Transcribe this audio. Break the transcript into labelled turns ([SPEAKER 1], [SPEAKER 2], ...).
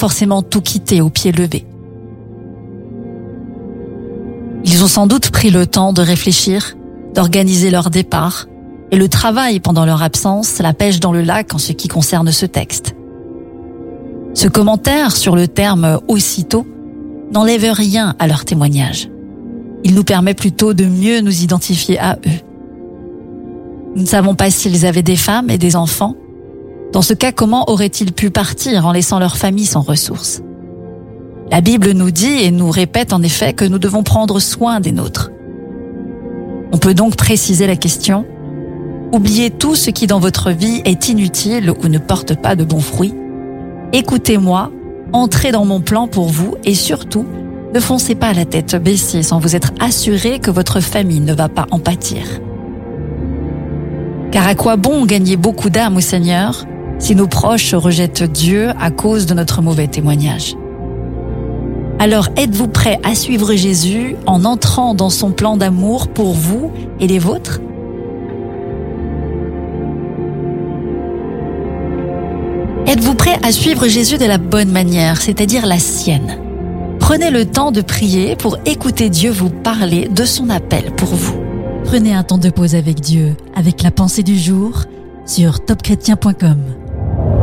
[SPEAKER 1] forcément tout quitté au pied levé. Ils ont sans doute pris le temps de réfléchir, d'organiser leur départ et le travail pendant leur absence, la pêche dans le lac en ce qui concerne ce texte. Ce commentaire sur le terme « aussitôt » n'enlève rien à leur témoignage. Il nous permet plutôt de mieux nous identifier à eux. Nous ne savons pas s'ils avaient des femmes et des enfants. Dans ce cas, comment auraient-ils pu partir en laissant leur famille sans ressources ? La Bible nous dit et nous répète en effet que nous devons prendre soin des nôtres. On peut donc préciser la question. Oubliez tout ce qui dans votre vie est inutile ou ne porte pas de bons fruits. Écoutez-moi, entrez dans mon plan pour vous et surtout, ne foncez pas la tête baissée sans vous être assuré que votre famille ne va pas en pâtir. Car à quoi bon gagner beaucoup d'âmes au Seigneur si nos proches rejettent Dieu à cause de notre mauvais témoignage ? Alors êtes-vous prêts à suivre Jésus en entrant dans son plan d'amour pour vous et les vôtres ? Êtes-vous prêts à suivre Jésus de la bonne manière, c'est-à-dire la sienne ? Prenez le temps de prier pour écouter Dieu vous parler de son appel pour vous.
[SPEAKER 2] Prenez un temps de pause avec Dieu, avec la pensée du jour sur topchrétien.com.